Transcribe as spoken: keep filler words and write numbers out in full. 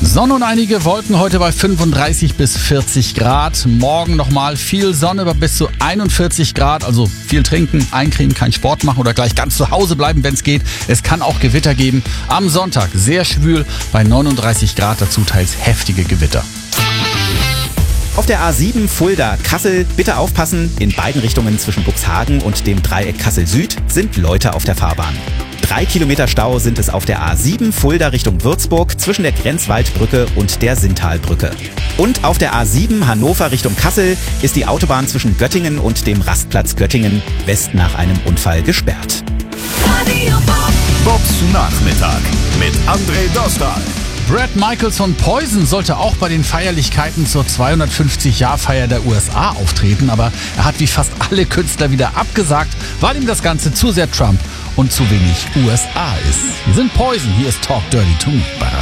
Sonne und einige Wolken heute bei fünfunddreißig bis vierzig Grad. Morgen nochmal viel Sonne bei bis zu einundvierzig Grad. Also viel trinken, eincremen, keinen Sport machen oder gleich ganz zu Hause bleiben, wenn es geht. Es kann auch Gewitter geben. Am Sonntag sehr schwül bei neununddreißig Grad, dazu teils heftige Gewitter. Auf der A sieben Fulda-Kassel bitte aufpassen. In beiden Richtungen zwischen Buxhagen und dem Dreieck Kassel-Süd sind Leute auf der Fahrbahn. Drei Kilometer Stau sind es auf der A sieben Fulda Richtung Würzburg zwischen der Grenzwaldbrücke und der Sinntalbrücke. Und auf der A sieben Hannover Richtung Kassel ist die Autobahn zwischen Göttingen und dem Rastplatz Göttingen West nach einem Unfall gesperrt. Bobs Nachmittag mit André Dostal. Bret Michaels von Poison sollte auch bei den Feierlichkeiten zur zweihundertfünfzig-Jahr-Feier der U S A auftreten, aber er hat wie fast alle Künstler wieder abgesagt, weil ihm das Ganze zu sehr Trump und zu wenig U S A ist. Wir sind Poison, hier ist Talk Dirty to Me.